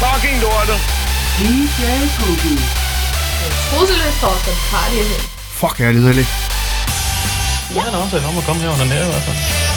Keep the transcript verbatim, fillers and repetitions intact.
fucking lortet. D J Boogie. Trusseløs torsdag, party. Fuck, er det lidt. Ja, han har også om at komme her under nære i hvert fald.